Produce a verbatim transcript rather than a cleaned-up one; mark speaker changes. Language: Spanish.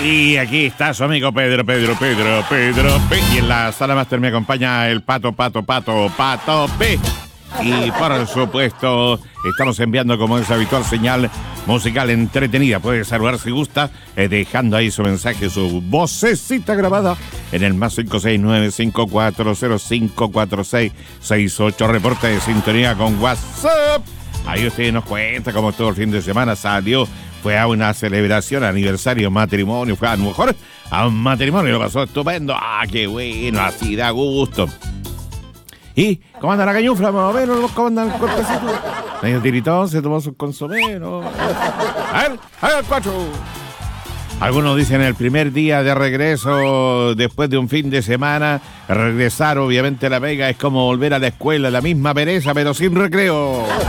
Speaker 1: Y aquí está su amigo Pedro, Pedro, Pedro, Pedro P. Y en la sala máster me acompaña el Pato, Pato, Pato, Pato P. Y por supuesto, estamos enviando como es habitual señal musical entretenida. Puede saludar si gusta, eh, dejando ahí su mensaje, su vocecita grabada en el más cinco seis nueve cinco cuatro cero cinco cuatro seis seis ocho. Reporte de sintonía con WhatsApp. Ahí usted nos cuenta cómo todo el fin de semana salió. Fue a una celebración, aniversario, matrimonio. Fue a lo mejor a un matrimonio, lo pasó estupendo. Ah, qué bueno, así da gusto. ¿Y cómo anda la cañufla? Más o menos, ¿cómo anda el cortecito? Medio tiritón, se tomó su consomé, ¿no? A ver, a ver, cuatro. Algunos dicen el primer día de regreso, después de un fin de semana, regresar obviamente a la pega es como volver a la escuela, la misma pereza, pero sin recreo.